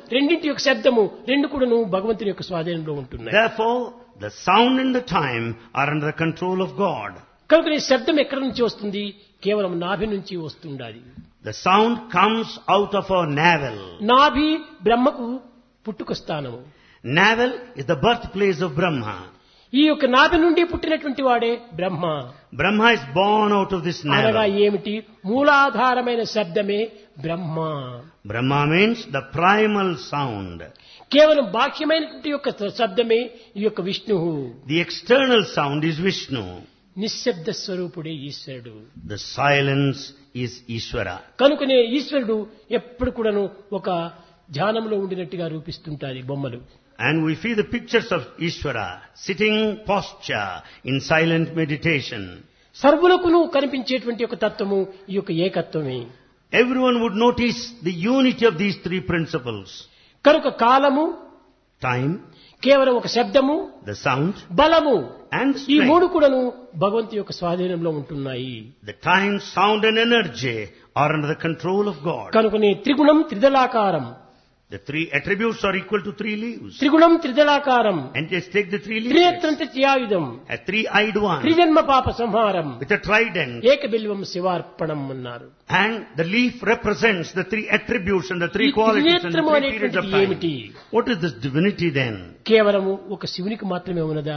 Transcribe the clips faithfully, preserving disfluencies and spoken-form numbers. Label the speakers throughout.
Speaker 1: రెండింటి యొక్క శబ్దము రెండు కూడాను భగవంతుని యొక్క స్వాధీనంలో ఉంటున్నాయి.
Speaker 2: Therefore, the sound and the time are under the control of God.
Speaker 1: కనుక ఈ శబ్దం ఎక్కడి నుంచి వస్తుంది? కేవలం నాభి నుంచి వస్తుండాలి.
Speaker 2: The sound comes out of our navel.
Speaker 1: నాభి బ్రహ్మకు పుట్టుక స్థానము.
Speaker 2: Navel is the birthplace of Brahma.
Speaker 1: ఈ యొక్క నాభి నుండి పుట్టినటువంటి వాడే బ్రహ్మ.
Speaker 2: Brahma is born out of this
Speaker 1: అనగా
Speaker 2: navel.
Speaker 1: ఏమిటి? మూలాధారమైన శబ్దమే బ్రహ్మ.
Speaker 2: Brahma means the primal sound.
Speaker 1: కేవలం బాహ్యమైనటువంటి యొక్క శబ్దమే ఈ యొక్క విష్ణువు.
Speaker 2: The external sound is Vishnu.
Speaker 1: నిశ్శబ్ద స్వరూపుడే ఈశ్వరుడు.
Speaker 2: The silence is Ishvara.
Speaker 1: కనుకనే ఈశ్వరుడు ఎప్పుడు కూడాను ఒక ధ్యానంలో ఉండినట్టుగా రూపిస్తుంటారు బొమ్మలు.
Speaker 2: And we see the pictures of Ishvara sitting posture in silent meditation.
Speaker 1: సర్వులకును కనిపించేటువంటి ఒక తత్వము ఈ యొక్క ఏకత్వమే.
Speaker 2: Everyone would notice the unity of these three principles.
Speaker 1: కనుక కాలము,
Speaker 2: Time,
Speaker 1: కేవలం ఒక శబ్దము,
Speaker 2: the sound,
Speaker 1: బలము,
Speaker 2: and
Speaker 1: ఈ మూడు
Speaker 2: strength.
Speaker 1: కూడాను భగవంతు యొక్క స్వాధీనంలో ఉంటున్నాయి.
Speaker 2: The time, sound and energy are under the control of God.
Speaker 1: కనుకనే త్రిగుణం త్రిదళాకారం.
Speaker 2: The three attributes are equal to three leaves.
Speaker 1: త్రిగుణం త్రిదళాకారం.
Speaker 2: And just take the three leaves.
Speaker 1: త్రినేత్రం త్రియాయుధం.
Speaker 2: A three-eyed one
Speaker 1: త్రిజన్మ పాప సంహారం.
Speaker 2: with a trident.
Speaker 1: ఏకబిల్వం శివార్పణం అన్నారు.
Speaker 2: And the leaf represents the three attributes and the three
Speaker 1: ఈ
Speaker 2: qualities and the
Speaker 1: త్రినేత్రము
Speaker 2: three periods of
Speaker 1: అనేటువంటిది ఏమిటి?
Speaker 2: time. What is this divinity then?
Speaker 1: కేవలము ఒక శివునికి మాత్రమే ఉన్నదా?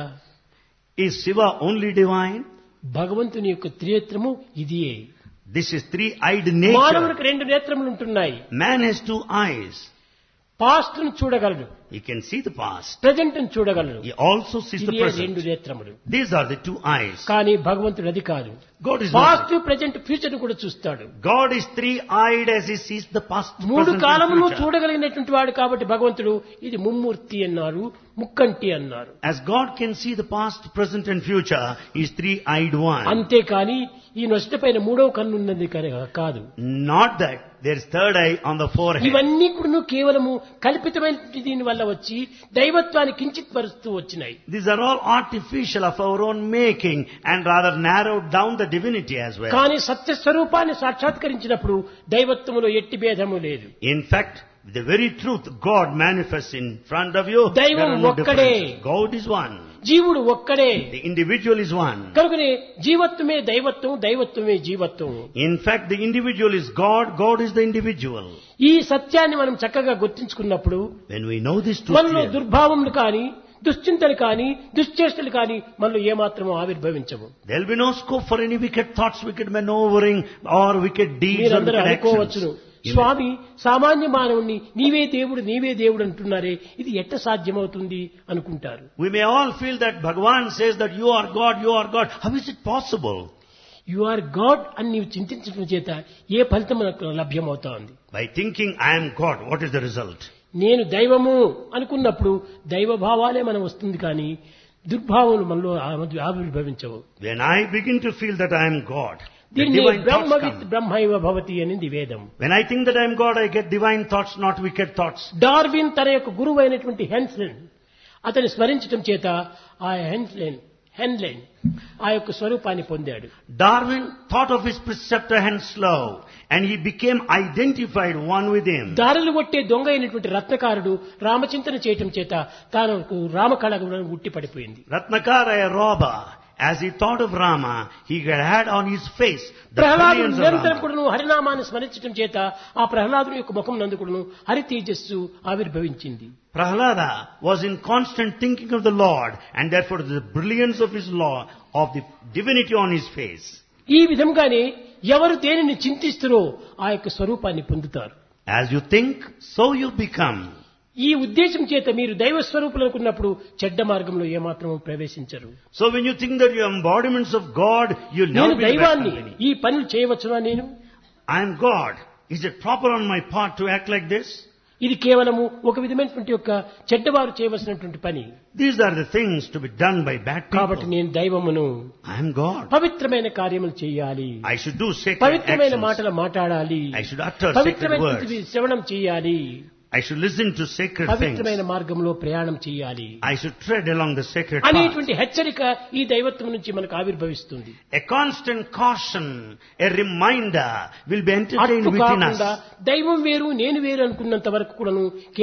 Speaker 2: Is Shiva only divine?
Speaker 1: భగవంతుని యొక్క త్రినేత్రము ఇదియే.
Speaker 2: This is three-eyed nature.
Speaker 1: మానవునికి రెండు నేత్రములు ఉంటున్నాయి.
Speaker 2: Man has two eyes.
Speaker 1: Past ను చూడగలడు,
Speaker 2: He can see the past.
Speaker 1: Present ను చూడగలడు.
Speaker 2: He also sees the
Speaker 1: ఇదే రెండు
Speaker 2: present.
Speaker 1: నేత్రములు.
Speaker 2: These are the two eyes.
Speaker 1: కానీ భగవంతుడు అది కాదు.
Speaker 2: God is
Speaker 1: past,
Speaker 2: not.
Speaker 1: Present, future కూడా చూస్తాడు.
Speaker 2: God is three-eyed as He sees the past,
Speaker 1: మూడు
Speaker 2: present and
Speaker 1: కాలమును
Speaker 2: future.
Speaker 1: చూడగలిగినటువంటి వాడు కాబట్టి భగవంతుడు ఇది ముమ్మూర్తి అన్నారు, ముక్కంటి అన్నారు.
Speaker 2: As God can see the past, present and future, He is three-eyed one.
Speaker 1: అంతేకాని ఈ నొసట పైన మూడవ కన్ను ఉన్నది కనుక కాదు.
Speaker 2: Not that there is third eye on the forehead.
Speaker 1: ఇవన్నీ కూడా కేవలము కల్పితమైనటువంటి దీని వల్ల వచ్చి దైవత్వాన్ని కించిత్ పరుస్తూ వచ్చినాయి.
Speaker 2: These are all artificial of our own making and rather narrowed down the divinity as well.
Speaker 1: కానీ సత్య స్వరూపాన్ని సాక్షాత్కరించినప్పుడు దైవత్వములో ఎట్టి భేదము లేదు.
Speaker 2: In fact, the very truth God manifests in front of you, there
Speaker 1: దైవం
Speaker 2: are no
Speaker 1: ఒక్కడే.
Speaker 2: differences. God is one.
Speaker 1: జీవుడు ఒక్కడే.
Speaker 2: The individual is one.
Speaker 1: కనుకనే జీవత్వమే దైవత్వం, దైవత్వమే జీవత్వం.
Speaker 2: In fact, the individual is God, God is the individual.
Speaker 1: ఈ సత్యాన్ని మనం చక్కగా గుర్తించుకున్నప్పుడు
Speaker 2: When we know this truth
Speaker 1: మనలో
Speaker 2: clearly,
Speaker 1: దుర్భావములు కానీ, దుశ్చింతలు కానీ, దుశ్చేష్టలు కానీ మనలో ఏమాత్రమూ ఆవిర్భవించవు.
Speaker 2: there will be no scope for any wicked thoughts, wicked maneuvering or wicked deeds or
Speaker 1: మీరందరూ
Speaker 2: wicked
Speaker 1: అనుకోవచ్చును,
Speaker 2: actions. You may-
Speaker 1: స్వామి సామాన్య మానవుణ్ణి నీవే దేవుడు నీవే దేవుడు అంటున్నారే, ఇది ఎట్ట సాధ్యమవుతుంది అనుకుంటారు.
Speaker 2: We may all feel that Bhagavan says that you are God, you are God. How is it possible?
Speaker 1: You are God అని నీవు చింతించడం చేత ఏ ఫలితం మనకు లభ్యమవుతా ఉంది?
Speaker 2: By thinking I am God, what is the result?
Speaker 1: నేను దైవము అనుకున్నప్పుడు దైవ భావాలే మనం వస్తుంది కానీ దుర్భావములు మనలో ఆ- ఆవిర్భవించవు.
Speaker 2: When I begin to feel that I am God, the
Speaker 1: దీన్ని
Speaker 2: divine thoughts
Speaker 1: బ్రహ్మవిత్
Speaker 2: come.
Speaker 1: బ్రహ్మైవ భవతి అనేది వేదం.
Speaker 2: When I think that I am God, I get divine thoughts, not wicked thoughts.
Speaker 1: Darwin తన యొక్క గురువు అయినటువంటి హెన్స్లెన్ అతని స్మరించడం చేత ఆ హెన్స్లెన్ హెన్లెన్ ఆ యొక్క స్వరూపాన్ని పొందాడు.
Speaker 2: Darwin thought of his preceptor Henslow and he became identified one with him.
Speaker 1: దారులు కొట్టే దొంగ అయినటువంటి రత్నకారుడు రామచింతన చేయటం చేత తాను రామకళ ఉట్టి పడిపోయింది.
Speaker 2: Ratnakara, a robber, as he thought of Rama, he had on his face the
Speaker 1: ప్రహ్లాదుడు
Speaker 2: brilliance of
Speaker 1: నిరంతరం
Speaker 2: Rama.
Speaker 1: కూడాను హరినామాన్ని స్మరించడం చేత ఆ ప్రహ్లాదుని యొక్క ముఖం నందు కూడాను హరి తేజస్సు ఆవిర్భవించింది.
Speaker 2: Prahlada was in constant thinking of the Lord and therefore the brilliance of his law, of the divinity on his face.
Speaker 1: ఈ విధంగానే ఎవరు దేనిని చింతిస్తారో ఆ యొక్క స్వరూపాన్ని పొందుతారు.
Speaker 2: As you think, so you become.
Speaker 1: ఈ ఉద్దేశం చేత మీరు దైవ స్వరూపులు అనుకున్నప్పుడు చెడ్డ మార్గంలో ఏమాత్రం ప్రవేశించరు.
Speaker 2: So when you think that you are embodiments of God, you'll never
Speaker 1: నేను
Speaker 2: be the best
Speaker 1: దైవాన్ని
Speaker 2: company.
Speaker 1: ఈ పనులు చేయవచ్చునా? నేను
Speaker 2: I am God. Is it proper on my part to act like this?
Speaker 1: ఇది కేవలము ఒక విధమైనటువంటి యొక్క చెడ్డవారు చేయవలసినటువంటి పని.
Speaker 2: These are the things to be done by bad
Speaker 1: కాబట్టి
Speaker 2: people.
Speaker 1: నేను దైవమును,
Speaker 2: I am God.
Speaker 1: పవిత్రమైన కార్యములు చేయాలి,
Speaker 2: I should do sacred
Speaker 1: పవిత్రమైన
Speaker 2: actions.
Speaker 1: మాటలు మాట్లాడాలి,
Speaker 2: I should utter sacred
Speaker 1: పవిత్రమైనటువంటి
Speaker 2: words.
Speaker 1: శ్రవణం చేయాలి,
Speaker 2: I should listen to sacred things.
Speaker 1: పవిత్రమైన మార్గంలో ప్రయాణం చేయాలి
Speaker 2: I should tread along the sacred path.
Speaker 1: అనేటువంటి హెచ్చరిక ఈ దైవత్వం నుంచి మనకు ఆవిర్భవిస్తుంది.
Speaker 2: A constant caution, a reminder will be entertained
Speaker 1: అట్లు
Speaker 2: within
Speaker 1: కాకుండా
Speaker 2: us.
Speaker 1: దైవం వేరు నేను వేరు అనుకున్నంత వరకు కూడాను